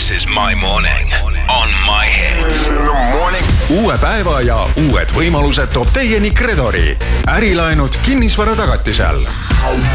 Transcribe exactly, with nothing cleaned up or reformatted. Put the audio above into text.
This is my morning on my hits. Uue päeva ja uued võimalused toob teieni Credori. Ärilaenud kinnisvara tagatisel.